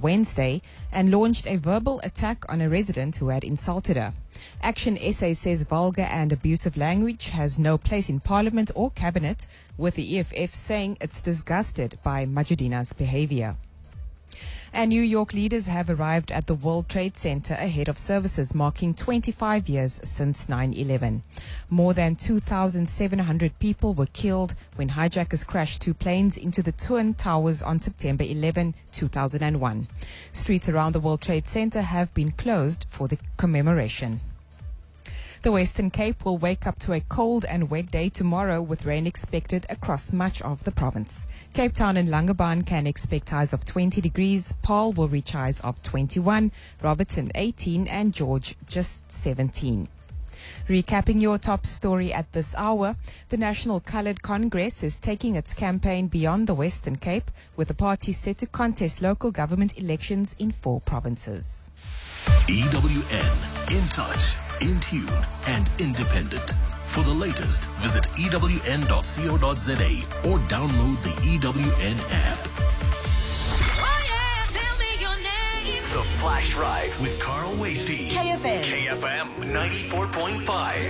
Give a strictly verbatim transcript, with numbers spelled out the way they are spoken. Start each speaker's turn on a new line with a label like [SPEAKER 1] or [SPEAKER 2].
[SPEAKER 1] Wednesday and launched a verbal attack on a resident who had insulted her. Action S A says vulgar and abusive language has no place in Parliament or Cabinet, with the E F F saying it's disgusted by Majudina's behavior. And New York leaders have arrived at the World Trade Center ahead of services marking twenty-five years since nine eleven. More than two thousand seven hundred people were killed when hijackers crashed two planes into the Twin Towers on September eleventh, two thousand one. Streets around the World Trade Center have been closed for the commemoration. The Western Cape will wake up to a cold and wet day tomorrow with rain expected across much of the province. Cape Town and Langebaan can expect highs of twenty degrees. Paarl will reach highs of twenty-one, Robertson eighteen and George just seventeen. Recapping your top story at this hour, the National Coloured Congress is taking its campaign beyond the Western Cape, with the party set to contest local government elections in four provinces.
[SPEAKER 2] E W N, in touch, in tune, and independent. For the latest, visit E W N dot co dot za or download the E W N app.
[SPEAKER 3] Oh yeah, tell me your name.
[SPEAKER 2] The Flash Drive with Carl Wastie.
[SPEAKER 3] K F M.
[SPEAKER 2] K F M ninety-four point five.